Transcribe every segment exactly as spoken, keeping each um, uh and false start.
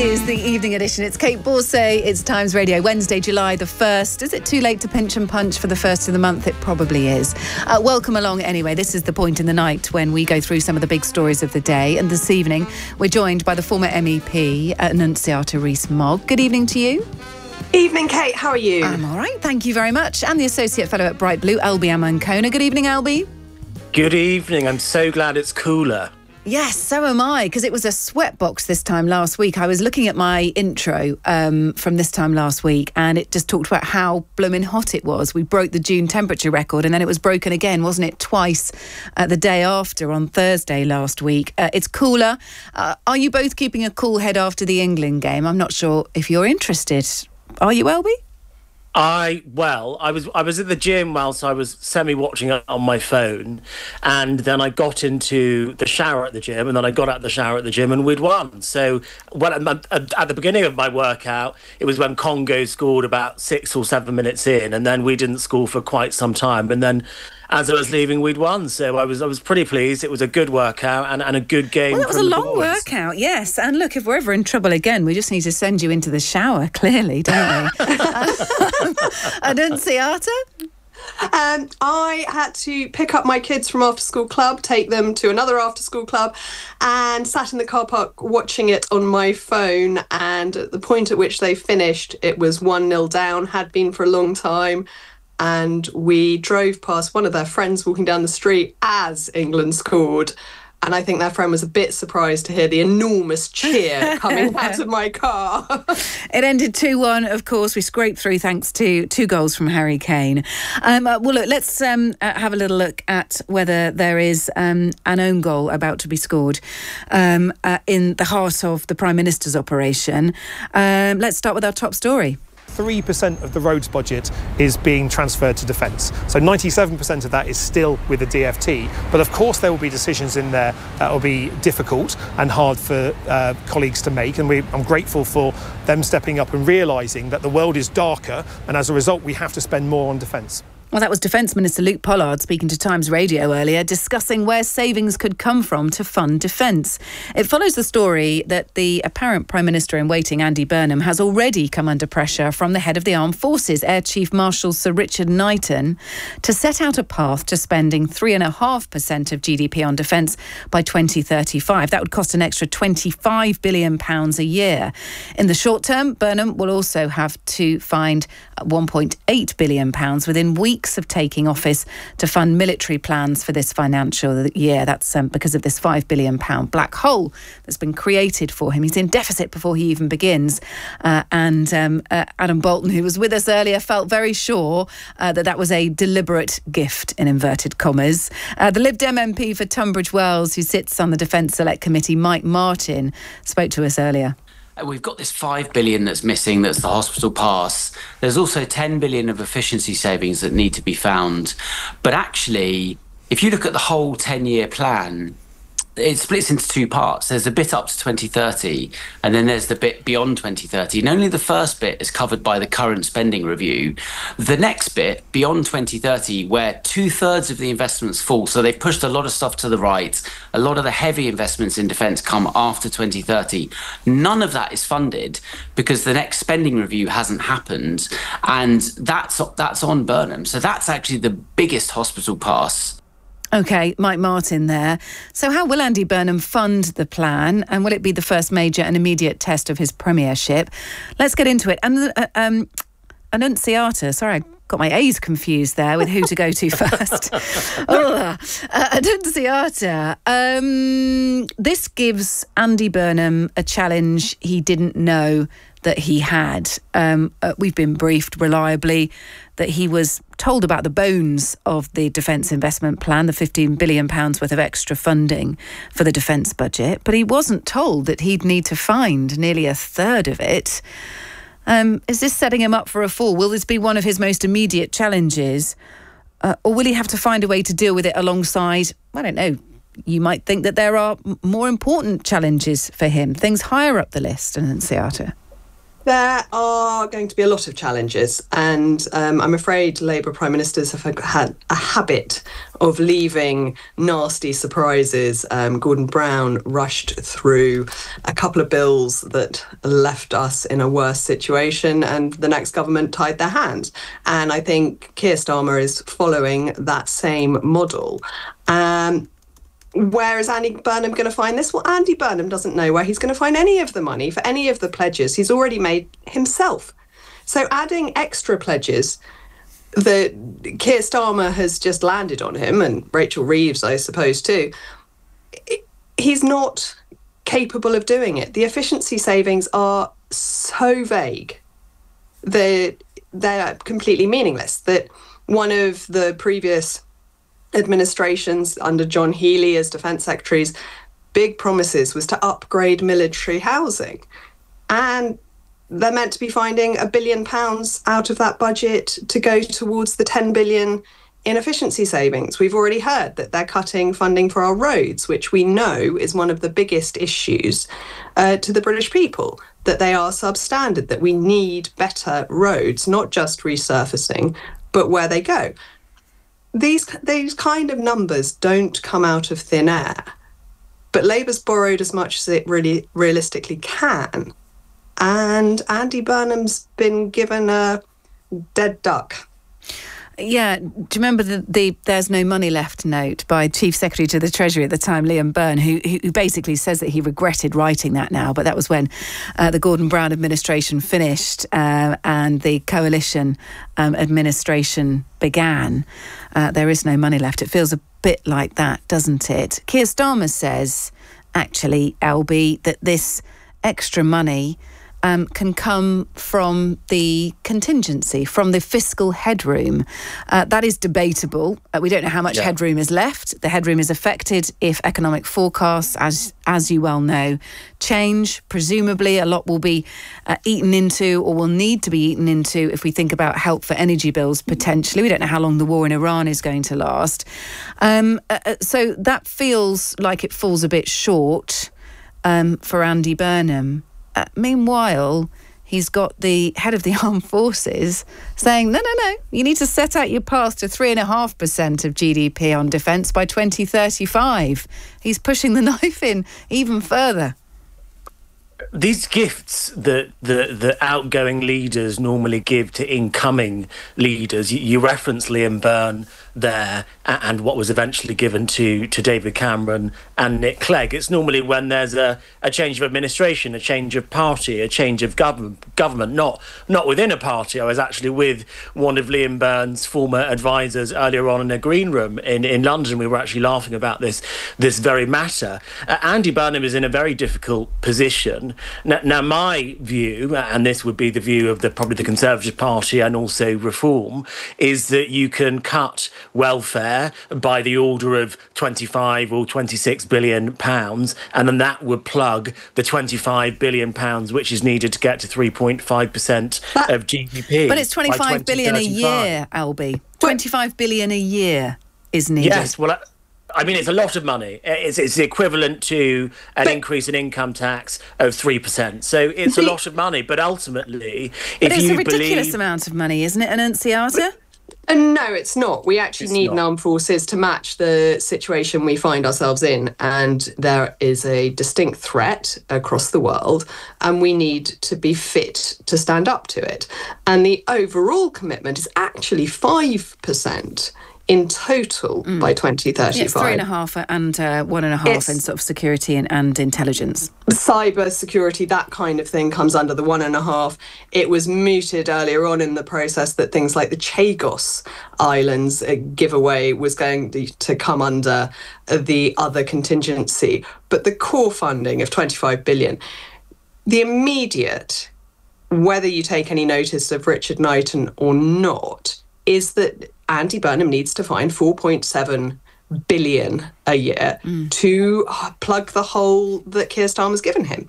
is the evening edition. It's Kate Borsay. It's Times Radio. Wednesday, July the first. Is it too late to pinch and punch for the first of the month? It probably is. Uh, welcome along anyway. This is the point in the night when we go through some of the big stories of the day. And this evening, we're joined by the former M E P, Annunziata Rees-Mogg. Good evening to you. Evening, Kate. How are you? I'm all right. Thank you very much. And the Associate Fellow at Bright Blue, Albie Amankona. Good evening, Albie. Good evening. I'm so glad it's cooler. Yes, so am I, because it was a sweatbox this time last week. I was looking at my intro um, from this time last week, and it just talked about how blooming hot it was. We broke the June temperature record, and then it was broken again, wasn't it, twice uh, the day after on Thursday last week. Uh, it's cooler. Uh, are you both keeping a cool head after the England game? I'm not sure if you're interested. Are you, Albie? I, well, I was I was at the gym whilst I was semi-watching it on my phone, and then I got into the shower at the gym, and then I got out of the shower at the gym, and we'd won. So well, at the beginning of my workout, it was when Congo scored about six or seven minutes in, and then we didn't score for quite some time, and then as I was leaving, we'd won. So I was I was pretty pleased. It was a good workout and, and a good game. Well, it was a long workout, yes. And look, if we're ever in trouble again, we just need to send you into the shower, clearly, don't we? Annunziata? Um, I had to pick up my kids from after school club, take them to another after school club, and sat in the car park watching it on my phone. And at the point at which they finished, it was one nil down, had been for a long time. And we drove past one of their friends walking down the street as England scored. And I think their friend was a bit surprised to hear the enormous cheer coming out of my car. It ended two one, of course. We scraped through thanks to two goals from Harry Kane. Um, uh, well, look, let's um, uh, have a little look at whether there is um, an own goal about to be scored um, uh, in the heart of the Prime Minister's operation. Um, let's start with our top story. three percent of the roads budget is being transferred to defence. So ninety-seven percent of that is still with the D F T. But of course there will be decisions in there that will be difficult and hard for uh, colleagues to make. And we, I'm grateful for them stepping up and realising that the world is darker, and as a result we have to spend more on defence. Well, that was Defence Minister Luke Pollard speaking to Times Radio earlier, discussing where savings could come from to fund defence. It follows the story that the apparent Prime Minister in waiting, Andy Burnham, has already come under pressure from the head of the Armed Forces, Air Chief Marshal Sir Richard Knighton, to set out a path to spending three point five percent of G D P on defence by twenty thirty-five. That would cost an extra twenty-five billion pounds a year. In the short term, Burnham will also have to find one point eight billion pounds within weeks of taking office to fund military plans for this financial year. That's um, because of this five billion pounds black hole that's been created for him. He's in deficit before he even begins. Uh, and um, uh, Adam Bolton, who was with us earlier, felt very sure uh, that that was a deliberate gift, in inverted commas. Uh, the Lib Dem M P for Tunbridge Wells, who sits on the Defence Select Committee, Mike Martin, spoke to us earlier. We've got this five billion that's missing, that's the hospital pass. There's also ten billion of efficiency savings that need to be found. But actually, if you look at the whole ten-year plan, it splits into two parts. There's a bit up to twenty thirty, and then there's the bit beyond twenty thirty. And only the first bit is covered by the current spending review. The next bit, beyond twenty thirty, where two-thirds of the investments fall, so they've pushed a lot of stuff to the right, a lot of the heavy investments in defence come after twenty thirty. None of that is funded because the next spending review hasn't happened, and that's, that's on Burnham. So that's actually the biggest hospital pass. OK, Mike Martin there. So how will Andy Burnham fund the plan, and will it be the first major and immediate test of his premiership? Let's get into it. And uh, um, Annunziata, sorry, I got my A's confused there with who to go to first. oh, uh, Annunziata, um, this gives Andy Burnham a challenge he didn't know that he had. Um, uh, we've been briefed reliably that he was told about the bones of the Defence Investment Plan, the fifteen billion pounds worth of extra funding for the defence budget, but he wasn't told that he'd need to find nearly a third of it. Um, is this setting him up for a fall? Will this be one of his most immediate challenges? Uh, or will he have to find a way to deal with it alongside, I don't know, you might think that there are more important challenges for him, things higher up the list, Annunziata? There are going to be a lot of challenges, and um, I'm afraid Labour Prime Ministers have had a habit of leaving nasty surprises. Um, Gordon Brown rushed through a couple of bills that left us in a worse situation, and the next government tied their hands. And I think Keir Starmer is following that same model. Um, Where is Andy Burnham going to find this? Well, Andy Burnham doesn't know where he's going to find any of the money for any of the pledges he's already made himself. So adding extra pledges that Keir Starmer has just landed on him, and Rachel Reeves, I suppose, too, he's not capable of doing it. The efficiency savings are so vague that they're completely meaningless. That one of the previous administrations under John Healey as Defence Secretary's big promises was to upgrade military housing. And they're meant to be finding a billion pounds out of that budget to go towards the ten billion in efficiency savings. We've already heard that they're cutting funding for our roads, which we know is one of the biggest issues uh, to the British people, that they are substandard, that we need better roads, not just resurfacing, but where they go. These these kind of numbers don't come out of thin air, but Labour's borrowed as much as it really realistically can, and Andy Burnham's been given a dead duck. Yeah, do you remember the, the "there's no money left" note by Chief Secretary to the Treasury at the time, Liam Byrne, who, who basically says that he regretted writing that now, but that was when uh, the Gordon Brown administration finished uh, and the coalition um, administration began. Uh, there is no money left. It feels a bit like that, doesn't it? Keir Starmer says, actually, L B, that this extra money Um, can come from the contingency, from the fiscal headroom. Uh, that is debatable. Uh, we don't know how much yeah. headroom is left. The headroom is affected if economic forecasts, as as you well know, change. Presumably a lot will be uh, eaten into or will need to be eaten into if we think about help for energy bills potentially. We don't know how long the war in Iran is going to last. Um, uh, so that feels like it falls a bit short um, for Andy Burnham. Uh, meanwhile, he's got the head of the armed forces saying, no, no, no, you need to set out your path to three and a half percent of G D P on defence by twenty thirty-five. He's pushing the knife in even further. These gifts that the, the outgoing leaders normally give to incoming leaders, you, you reference Liam Byrne there and what was eventually given to, to David Cameron and Nick Clegg. It's normally when there's a, a change of administration, a change of party, a change of government, government, not not within a party. I was actually with one of Liam Byrne's former advisors earlier on in a green room in, in London. We were actually laughing about this, this very matter. Uh, Andy Burnham is in a very difficult position. Now, now, my view, and this would be the view of the probably the Conservative Party and also Reform, is that you can cut welfare by the order of twenty-five or twenty-six billion pounds, and then that would plug the twenty-five billion pounds which is needed to get to three point five percent of G D P. But it's twenty-five billion a year, Albie. twenty-five billion a year is needed. Yes, well, I, I mean, it's a lot of money. It's, it's equivalent to an but, increase in income tax of three percent. So it's a lot of money. But ultimately, if but it's you a ridiculous believe... amount of money, isn't it, Annunziata? Uh, no, it's not. We actually it's need not. an armed forces to match the situation we find ourselves in. And there is a distinct threat across the world, and we need to be fit to stand up to it. And the overall commitment is actually five percent in total mm. by twenty thirty-five. Yes, three and a half and uh, one and a half it's, in sort of security and, and intelligence. Cyber security, that kind of thing comes under the one and a half. It was mooted earlier on in the process that things like the Chagos Islands uh, giveaway was going to, to come under uh, the other contingency. But the core funding of twenty-five billion, the immediate, whether you take any notice of Richard Knighton or not, is that Andy Burnham needs to find four point seven billion a year mm. to plug the hole that Keir Starmer's given him.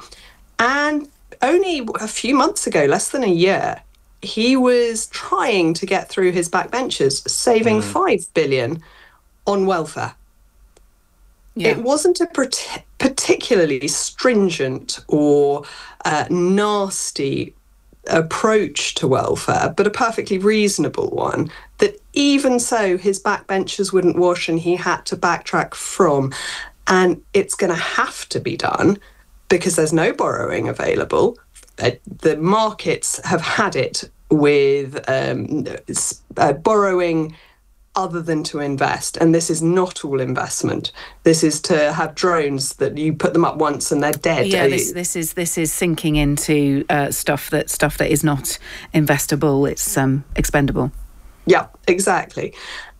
And only a few months ago, less than a year, he was trying to get through his backbenchers, saving mm. five billion on welfare. Yeah. It wasn't a particularly stringent or uh, nasty approach to welfare, but a perfectly reasonable one, that even so his backbenchers wouldn't wash and he had to backtrack from. And it's going to have to be done because there's no borrowing available. Uh, the markets have had it with um, uh, borrowing other than to invest. And this is not all investment. This is to have drones that you put them up once and they're dead. Yeah, this, this is this is sinking into uh, stuff that stuff that is not investable. It's um, expendable. Yeah, exactly.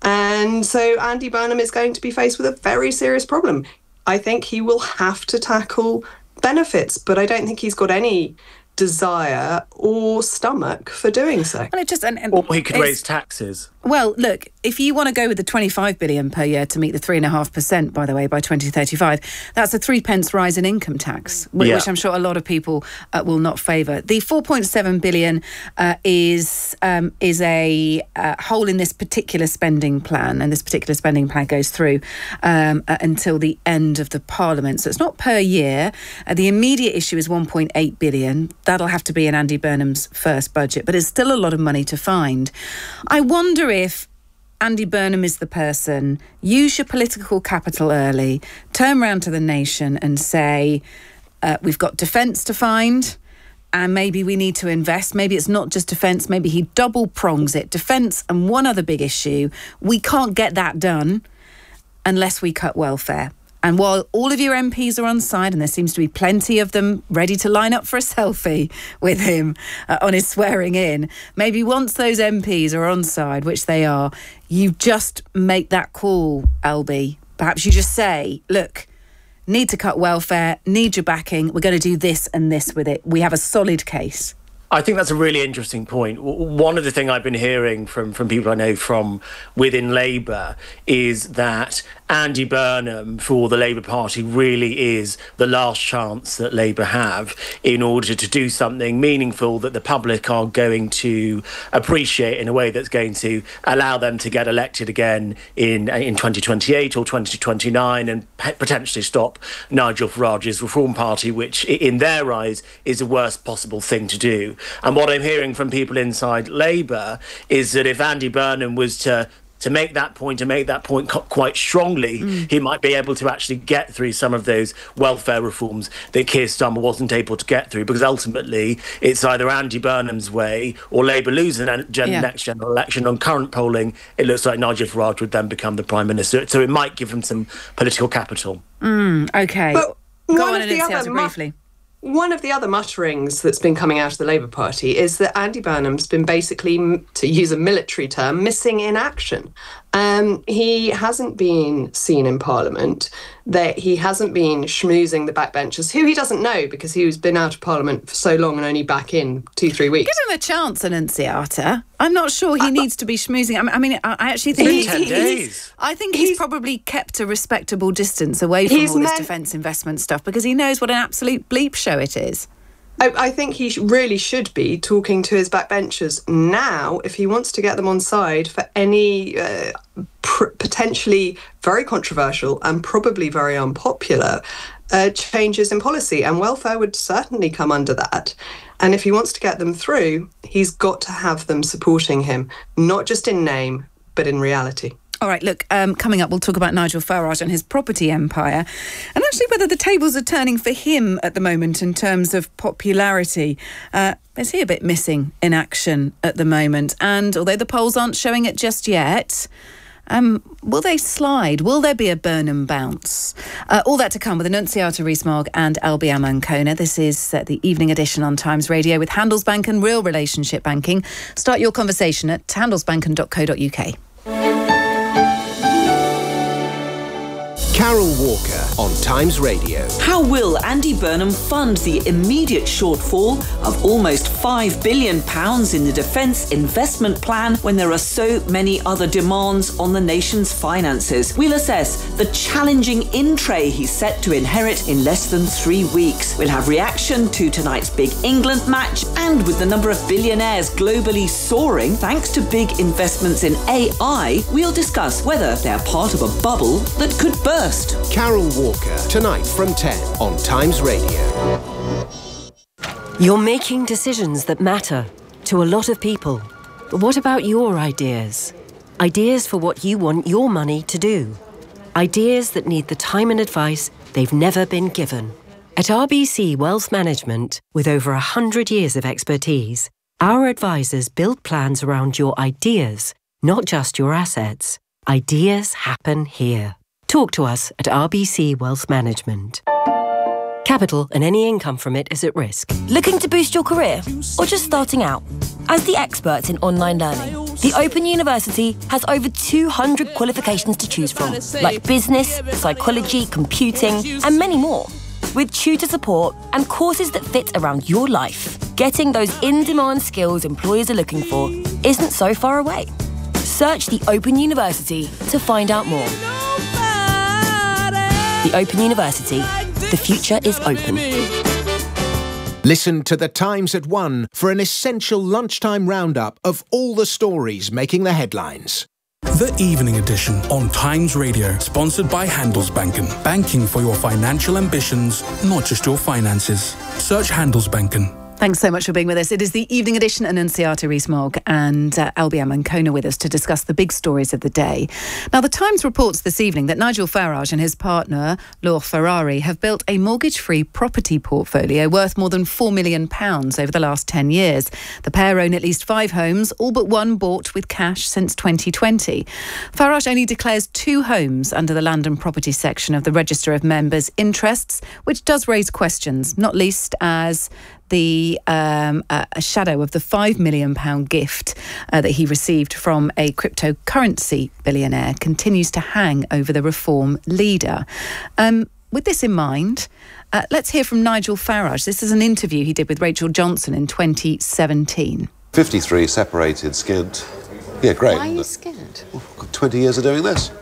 And so Andy Burnham is going to be faced with a very serious problem. I think he will have to tackle benefits, but I don't think he's got any desire or stomach for doing so. Well, it just and, and or he could raise taxes. Well, look, if you want to go with the twenty-five billion per year to meet the three and a half percent, by the way, by twenty thirty-five, that's a three pence rise in income tax, which, yeah. which I'm sure a lot of people uh, will not favour. The four point seven billion uh, is um, is a uh, hole in this particular spending plan, and this particular spending plan goes through um, uh, until the end of the Parliament. So it's not per year. Uh, the immediate issue is one point eight billion. That'll have to be in Andy Burnham's first budget, but it's still a lot of money to find. I wonder if Andy Burnham is the person, use your political capital early, turn round to the nation and say, uh, we've got defence to find and maybe we need to invest. Maybe it's not just defence, maybe he double prongs it. Defence and one other big issue, we can't get that done unless we cut welfare. And while all of your M Ps are on side, and there seems to be plenty of them ready to line up for a selfie with him uh, on his swearing in, maybe once those M Ps are on side, which they are, you just make that call, L B. Perhaps you just say, look, need to cut welfare, need your backing, we're going to do this and this with it. We have a solid case. I think that's a really interesting point. One of the things I've been hearing from, from people I know from within Labour is that Andy Burnham for the Labour Party really is the last chance that Labour have in order to do something meaningful that the public are going to appreciate in a way that's going to allow them to get elected again in in twenty twenty-eight or twenty twenty-nine and potentially stop Nigel Farage's Reform Party, which in their eyes is the worst possible thing to do. And what I'm hearing from people inside Labour is that if Andy Burnham was to to make that point and make that point quite strongly, mm. he might be able to actually get through some of those welfare reforms that Keir Starmer wasn't able to get through, because ultimately it's either Andy Burnham's way or Labour loses the gen- yeah. next general election. On current polling, it looks like Nigel Farage would then become the Prime Minister. So it might give him some political capital. Mm, OK. But Go one on of and the other briefly. One of the other mutterings that's been coming out of the Labour Party is that Andy Burnham's been basically, to use a military term, missing in action. Um, he hasn't been seen in Parliament, that he hasn't been schmoozing the backbenchers, who he doesn't know because he's been out of Parliament for so long and only back in two, three weeks. Give him a chance, Annunziata. I'm not sure he uh, needs to be schmoozing. I mean, I actually think he's, he, ten he's, days. I think he's, he's probably kept a respectable distance away from all this defence investment stuff because he knows what an absolute bleep show it is. I, I think he really should be talking to his backbenchers now if he wants to get them on side for any uh, pr- potentially very controversial and probably very unpopular uh, changes in policy. And welfare would certainly come under that. And if he wants to get them through, he's got to have them supporting him, not just in name, but in reality. All right, look, um, coming up, we'll talk about Nigel Farage and his property empire and actually whether the tables are turning for him at the moment in terms of popularity. Uh, is he a bit missing in action at the moment? And although the polls aren't showing it just yet, um, will they slide? Will there be a Burnham bounce? Uh, all that to come with Annunziata Rees-Mogg and Albiama Ancona. This is uh, the evening edition on Times Radio with Handelsbanken Real Relationship Banking. Start your conversation at handelsbanken dot co dot uk. Carol Walker on Times Radio. How will Andy Burnham fund the immediate shortfall of almost five billion pounds in the defence investment plan when there are so many other demands on the nation's finances? We'll assess the challenging in-tray he's set to inherit in less than three weeks. We'll have reaction to tonight's big England match, and with the number of billionaires globally soaring thanks to big investments in A I, we'll discuss whether they're part of a bubble that could burst. Carol Walker, tonight from ten on Times Radio. You're making decisions that matter to a lot of people. But what about your ideas? Ideas for what you want your money to do. Ideas that need the time and advice they've never been given. At R B C Wealth Management, with over one hundred years of expertise, our advisors build plans around your ideas, not just your assets. Ideas happen here. Talk to us at R B C Wealth Management. Capital and any income from it is at risk. Looking to boost your career or just starting out? As the experts in online learning, the Open University has over two hundred qualifications to choose from, like business, psychology, computing, and many more. With tutor support and courses that fit around your life, getting those in-demand skills employers are looking for isn't so far away. Search the Open University to find out more. The Open University. The future is open. Listen to The Times at one for an essential lunchtime roundup of all the stories making the headlines. The Evening Edition on Times Radio, sponsored by Handelsbanken. Banking for your financial ambitions, not just your finances. Search Handelsbanken. Thanks so much for being with us. It is the Evening Edition, Annunziata Rees-Mogg and uh, Albion Ancona with us to discuss the big stories of the day. Now, the Times reports this evening that Nigel Farage and his partner, Laure Ferrari, have built a mortgage-free property portfolio worth more than four million pounds over the last ten years. The pair own at least five homes, all but one bought with cash since twenty twenty. Farage only declares two homes under the land and property section of the Register of Members' Interests, which does raise questions, not least as the um, uh, a shadow of the five million pounds gift uh, that he received from a cryptocurrency billionaire continues to hang over the Reform leader. Um, with this in mind, uh, let's hear from Nigel Farage. This is an interview he did with Rachel Johnson in twenty seventeen. fifty-three, separated, skinned. Yeah, great. Why are you skinned? Well, I've got twenty years of doing this.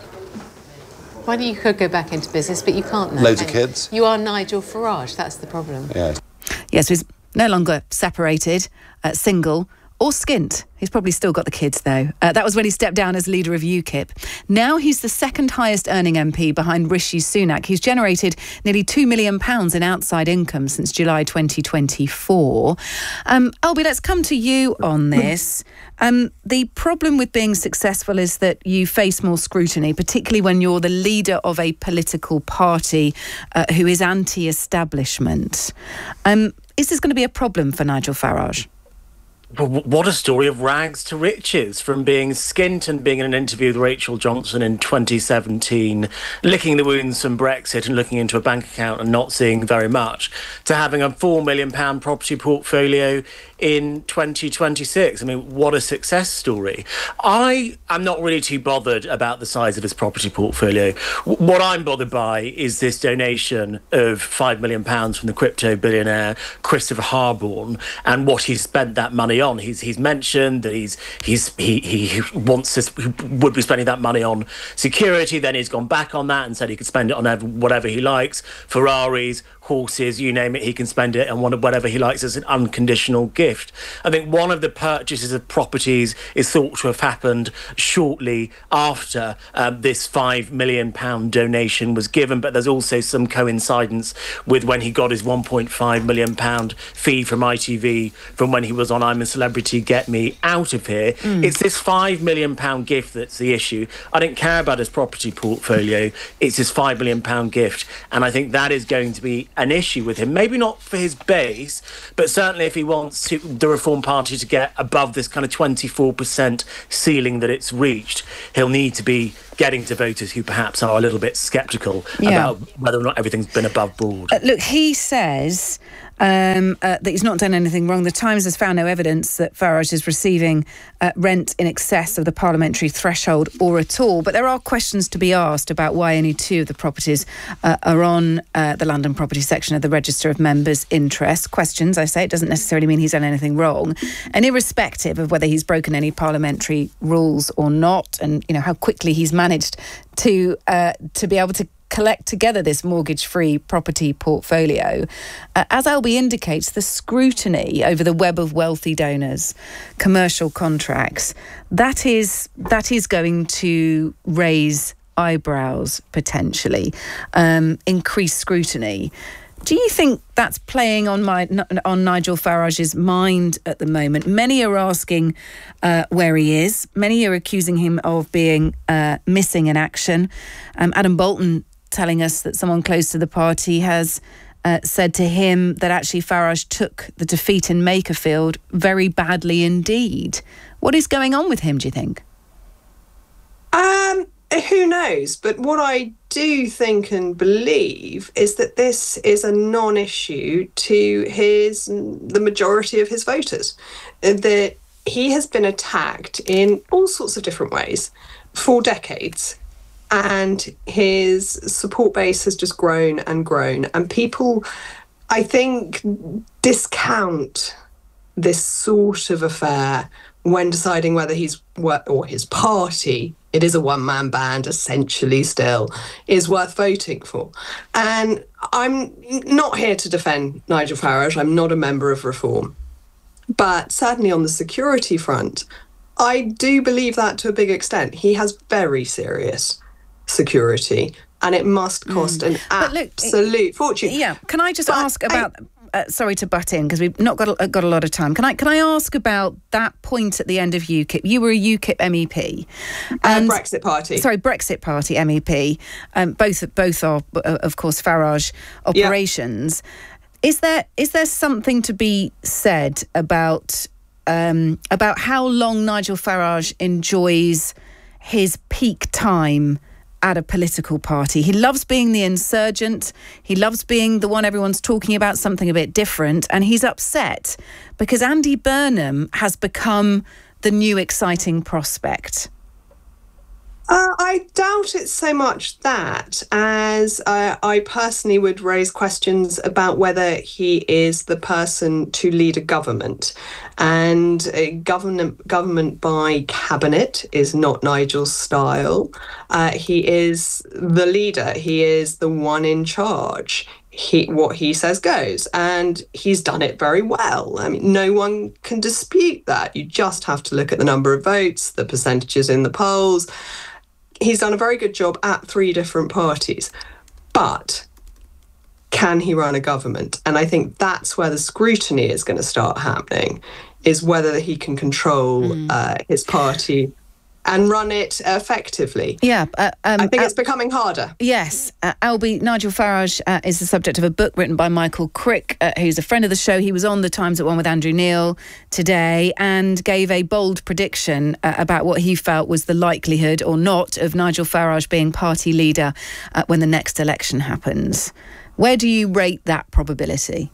Why do you could go back into business, but you can't now? Loads of kids. You are Nigel Farage, that's the problem. Yeah. Yes, he's no longer separated, uh, single or skint. He's probably still got the kids, though. Uh, that was when he stepped down as leader of UKIP. Now he's the second highest earning M P behind Rishi Sunak. He's generated nearly two million pounds in outside income since July twenty twenty-four. Um, Albie, let's come to you on this. Um, the problem with being successful is that you face more scrutiny, particularly when you're the leader of a political party uh, who is anti-establishment. Um, is this going to be a problem for Nigel Farage? What a story of rags to riches, from being skint and being in an interview with Rachel Johnson in twenty seventeen, licking the wounds from Brexit and looking into a bank account and not seeing very much, to having a four million pounds property portfolio in twenty twenty-six. I mean, what a success story. I am not really too bothered about the size of his property portfolio. What I'm bothered by is this donation of five million pounds from the crypto billionaire Christopher Harborne and what he spent that money on. He's he's mentioned that he's he's he he wants to he would be spending that money on security. Then he's gone back on that and said he could spend it on whatever he likes, Ferraris, horses, you name it, he can spend it on whatever he likes as an unconditional gift. I think one of the purchases of properties is thought to have happened shortly after um, this five million pounds donation was given, but there's also some coincidence with when he got his one point five million pounds fee from I T V from when he was on I'm a Celebrity, Get Me Out of Here. Mm. It's this five million pounds gift that's the issue. I don't care about his property portfolio, it's his five million pounds gift, and I think that is going to be an issue with him. Maybe not for his base, but certainly if he wants to, the Reform Party to get above this kind of twenty-four percent ceiling that it's reached, he'll need to be getting to voters who perhaps are a little bit sceptical yeah. about whether or not everything's been above board. Uh, look, he says um, uh, that he's not done anything wrong. The Times has found no evidence that Farage is receiving uh, rent in excess of the parliamentary threshold or at all. But there are questions to be asked about why only two of the properties uh, are on uh, the London property section of the Register of Members' Interests. Questions, I say, it doesn't necessarily mean he's done anything wrong. And irrespective of whether he's broken any parliamentary rules or not, and you know how quickly he's managed to uh, to be able to collect together this mortgage-free property portfolio. Uh, as Albie indicates, the scrutiny over the web of wealthy donors, commercial contracts, that is that is going to raise eyebrows potentially, um, increase scrutiny. Do you think that's playing on my on Nigel Farage's mind at the moment? Many are asking uh, where he is. Many are accusing him of being uh, missing in action. Um, Adam Bolton telling us that someone close to the party has uh, said to him that actually Farage took the defeat in Makerfield very badly indeed. What is going on with him, do you think? Um, who knows? But what I do think and believe is that this is a non-issue to his the majority of his voters. That he has been attacked in all sorts of different ways for decades, and his support base has just grown and grown. And people, I think, discount this sort of affair when deciding whether he's or his party, it is a one-man band essentially still, is worth voting for. And I'm not here to defend Nigel Farage. I'm not a member of Reform. But certainly on the security front, I do believe that to a big extent. He has very serious security, and it must cost mm. an but absolute look, fortune. Yeah, can I just but ask about... I, Uh, sorry to butt in because we've not got a, got a lot of time. Can I can I ask about that point at the end of UKIP? You were a UKIP M E P, and uh, Brexit Party. Sorry, Brexit Party M E P. Um, both both are uh, of course Farage operations. Yeah. Is there is there something to be said about um, about how long Nigel Farage enjoys his peak time at a political party? He loves being the insurgent. He loves being the one everyone's talking about, something a bit different. And he's upset because Andy Burnham has become the new exciting prospect. Uh, I doubt it's so much that as uh, I personally would raise questions about whether he is the person to lead a government. And a government, government by cabinet is not Nigel's style. Uh, he is the leader. He is the one in charge. He, what he says goes, and he's done it very well. I mean, no one can dispute that. You just have to look at the number of votes, the percentages in the polls. He's done a very good job at three different parties, but can he run a government? And I think that's where the scrutiny is going to start happening, is whether he can control mm. uh, his party and run it effectively. Yeah. Uh, um, I think uh, it's becoming harder. Yes. Uh, Albie, Nigel Farage uh, is the subject of a book written by Michael Crick, uh, who's a friend of the show. He was on The Times at One with Andrew Neil today and gave a bold prediction uh, about what he felt was the likelihood or not of Nigel Farage being party leader uh, when the next election happens. Where do you rate that probability?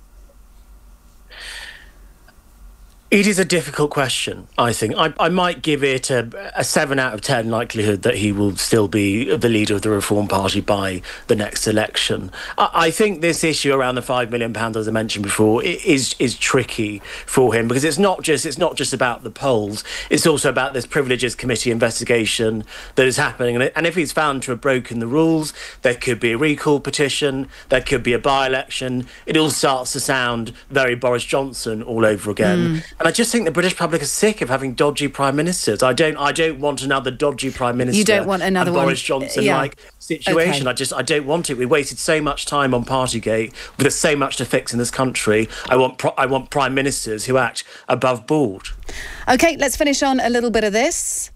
It is a difficult question, I think. I, I might give it a, a seven out of ten likelihood that he will still be the leader of the Reform Party by the next election. I, I think this issue around the five million pounds, as I mentioned before, is is tricky for him because it's not just it's not just about the polls. It's also about this Privileges Committee investigation that is happening. And, and if he's found to have broken the rules, there could be a recall petition, there could be a by-election. It all starts to sound very Boris Johnson all over again. Mm. And I just think the British public are sick of having dodgy prime ministers. I don't. I don't want another dodgy prime minister. You don't want another and one, Boris Johnson-like yeah. situation. Okay. I just. I don't want it. We wasted so much time on Partygate. There's so much to fix in this country. I want. Pro- I want prime ministers who act above board. Okay, let's finish on a little bit of this.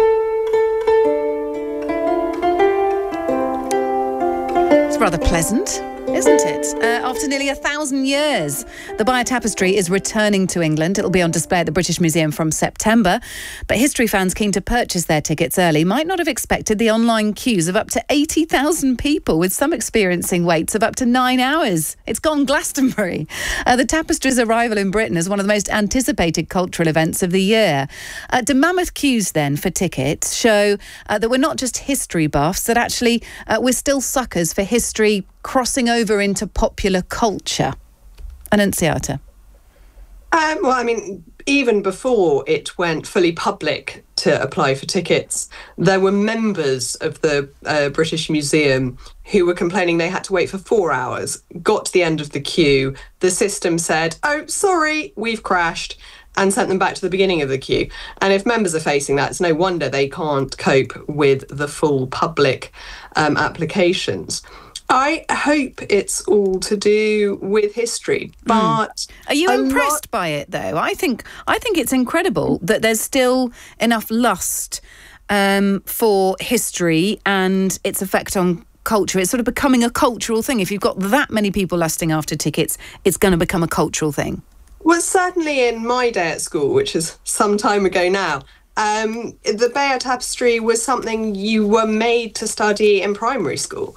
It's rather pleasant, isn't it? Uh, after nearly a thousand years, the Bayeux Tapestry is returning to England. It'll be on display at the British Museum from September. But history fans keen to purchase their tickets early might not have expected the online queues of up to eighty thousand people, with some experiencing waits of up to nine hours. It's gone Glastonbury. Uh, the Tapestry's arrival in Britain is one of the most anticipated cultural events of the year. Uh, do mammoth queues, then, for tickets show uh, that we're not just history buffs, that actually uh, we're still suckers for history crossing over into popular culture? Annunziata. Um, well, I mean, even before it went fully public to apply for tickets, there were members of the uh, British Museum who were complaining they had to wait for four hours, got to the end of the queue. The system said, oh, sorry, we've crashed, and sent them back to the beginning of the queue. And if members are facing that, it's no wonder they can't cope with the full public um, applications. I hope it's all to do with history, but mm. Are you impressed lot... by it though? I think I think it's incredible that there's still enough lust um, for history and its effect on culture. It's sort of becoming a cultural thing. If you've got that many people lusting after tickets, it's going to become a cultural thing. Well, certainly in my day at school, which is some time ago now, um, the Bayeux Tapestry was something you were made to study in primary school.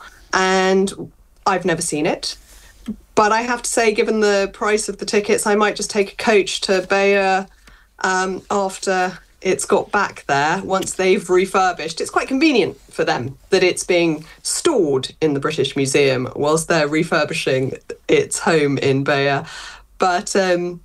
And I've never seen it. But I have to say, given the price of the tickets, I might just take a coach to Bayeux um, after it's got back there, once they've refurbished. It's quite convenient for them that it's being stored in the British Museum whilst they're refurbishing its home in Bayeux. But um,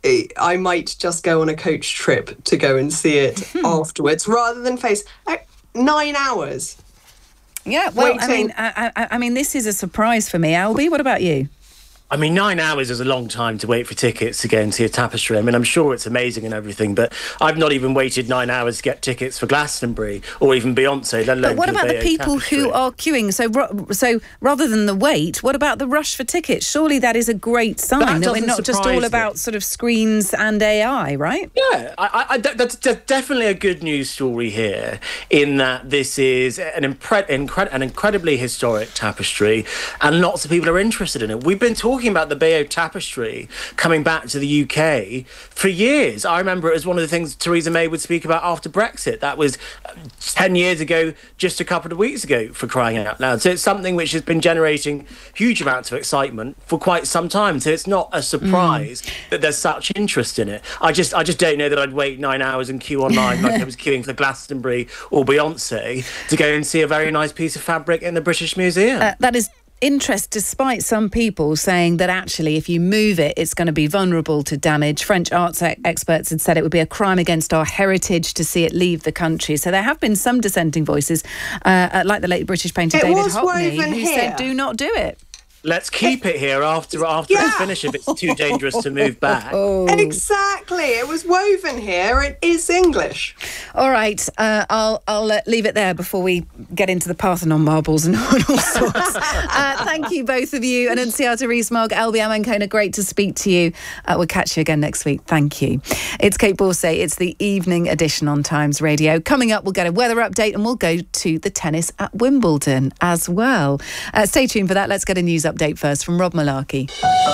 I might just go on a coach trip to go and see it afterwards, rather than face uh, nine hours. Yeah, well, waiting. I mean, I, I, I mean, this is a surprise for me. Albie, what about you? I mean, nine hours is a long time to wait for tickets to go and see a tapestry. I mean, I'm sure it's amazing and everything, but I've not even waited nine hours to get tickets for Glastonbury or even Beyonce, let alone. But what for about the the people tapestry. who are queuing? So, so rather than the wait, what about the rush for tickets? Surely that is a great sign that, that we're not just all me. about sort of screens and A I, right? Yeah, I, I, that's definitely a good news story here, in that this is an, impre- incre- an incredibly historic tapestry, and lots of people are interested in it. We've been talking about the Bayeux Tapestry coming back to the U K for years. I remember it was one of the things Theresa May would speak about after Brexit. That was ten years ago, just a couple of weeks ago, for crying out loud. So it's something which has been generating huge amounts of excitement for quite some time. So it's not a surprise mm. that there's such interest in it. I just I just don't know that I'd wait nine hours and queue online like I was queuing for Glastonbury or Beyonce to go and see a very nice piece of fabric in the British Museum. Uh, that is interest, despite some people saying that actually if you move it, it's going to be vulnerable to damage. French arts experts had said it would be a crime against our heritage to see it leave the country. So there have been some dissenting voices, uh, like the late British painter it David was Hockney, woven who here. said do not do it. Let's keep it here after after yeah. it's finished if it's too dangerous to move back. Oh. Exactly. It was woven here. It is English. All right. Uh, I'll I'll uh, leave it there before we get into the Parthenon marbles and all sorts. uh, thank you, both of you. Annunziata Rees-Mogg, Albie Amankona, great to speak to you. Uh, we'll catch you again next week. Thank you. It's Kate Borsay. It's the evening edition on Times Radio. Coming up, we'll get a weather update and we'll go to the tennis at Wimbledon as well. Uh, stay tuned for that. Let's get a news update. Update first from Rob Malarkey.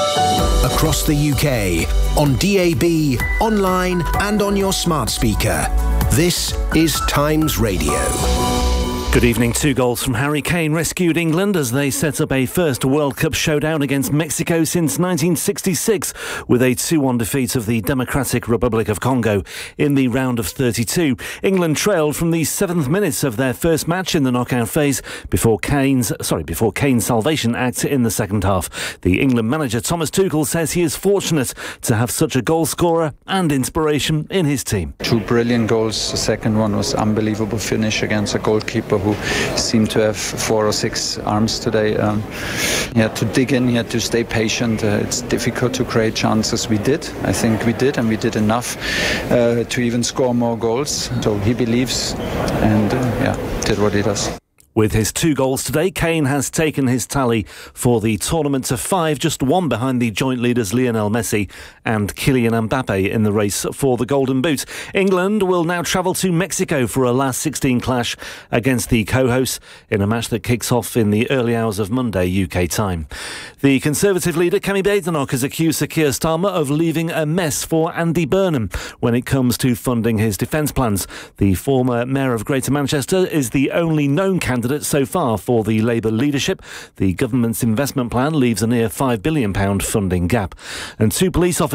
Across the U K, on D A B, online and on your smart speaker. This is Times Radio. Good evening. Two goals from Harry Kane rescued England as they set up a first World Cup showdown against Mexico since nineteen sixty-six with a two one defeat of the Democratic Republic of Congo in the round of thirty-two. England trailed from the seventh minutes of their first match in the knockout phase before Kane's sorry before Kane's salvation act in the second half. The England manager Thomas Tuchel says he is fortunate to have such a goal scorer and inspiration in his team. Two brilliant goals. The second one was unbelievable finish against a goalkeeper who seemed to have four or six arms today. Um, he had to dig in, he had to stay patient. Uh, it's difficult to create chances. We did. I think we did, and we did enough uh, to even score more goals. So he believes and uh, yeah, did what he does. With his two goals today, Kane has taken his tally for the tournament to five, just one behind the joint leaders Lionel Messi and Kylian Mbappe in the race for the Golden Boot. England will now travel to Mexico for a last sixteen clash against the co-hosts in a match that kicks off in the early hours of Monday U K time. The Conservative leader Kemi Badenoch has accused Sir Keir Starmer of leaving a mess for Andy Burnham when it comes to funding his defence plans. The former Mayor of Greater Manchester is the only known candidate so far for the Labour leadership. The government's investment plan leaves a near five billion pounds funding gap. And two police officers